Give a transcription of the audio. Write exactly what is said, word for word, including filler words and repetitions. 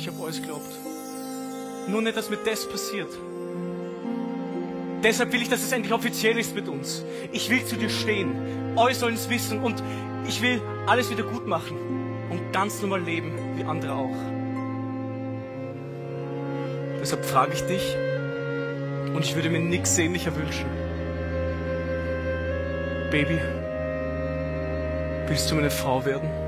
ich hab alles geglaubt. Nur nicht, dass mir das passiert. Deshalb will ich, dass es endlich offiziell ist mit uns. Ich will zu dir stehen. Alle sollen es wissen und ich will alles wieder gut machen und ganz normal leben, wie andere auch. Deshalb frage ich dich und ich würde mir nichts sehnlicher wünschen. Baby, willst du meine Frau werden?